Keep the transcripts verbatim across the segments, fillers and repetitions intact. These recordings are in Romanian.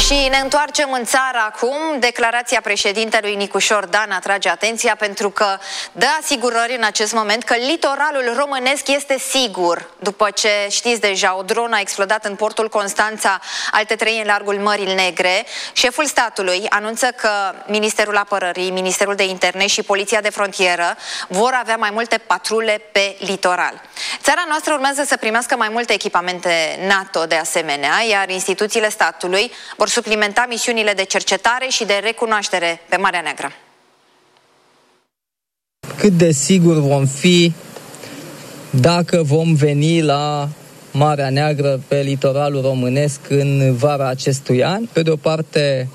Și ne întoarcem în țară acum. Declarația președintelui Nicușor Dan atrage atenția pentru că dă asigurări în acest moment că litoralul românesc este sigur. După ce știți deja, o dronă a explodat în portul Constanța, alte trei în largul Mării Negre. Șeful statului anunță că Ministerul Apărării, Ministerul de Interne și Poliția de Frontieră vor avea mai multe patrule pe litoral. Țara noastră urmează să primească mai multe echipamente NATO de asemenea, iar instituțiile statului vor suplimenta misiunile de cercetare și de recunoaștere pe Marea Neagră. Cât de sigur vom fi dacă vom veni la Marea Neagră pe litoralul românesc în vara acestui an? Pe de o parte,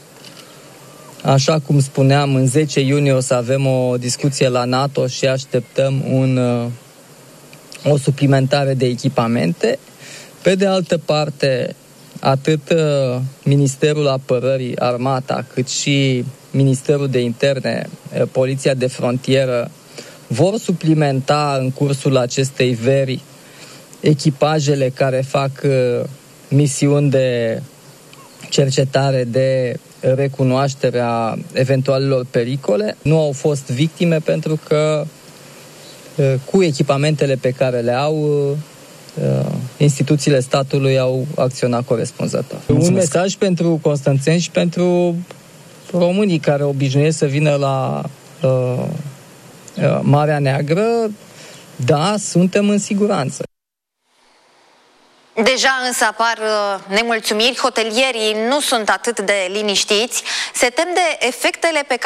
așa cum spuneam, în zece iunie o să avem o discuție la NATO și așteptăm un, o suplimentare de echipamente. Pe de altă parte, atât Ministerul Apărării, Armata, cât și Ministerul de Interne, Poliția de Frontieră vor suplimenta în cursul acestei veri echipajele care fac misiuni de cercetare, de recunoaștere a eventualelor pericole. Nu au fost victime pentru că cu echipamentele pe care le au, instituțiile statului au acționat corespunzător. Mulțumesc. Un mesaj pentru constanțeni și pentru românii care obișnuiesc să vină la uh, uh, Marea Neagră. Da, suntem în siguranță. Deja însă apar nemulțumiri, hotelierii nu sunt atât de liniștiți, se tem de efectele pe care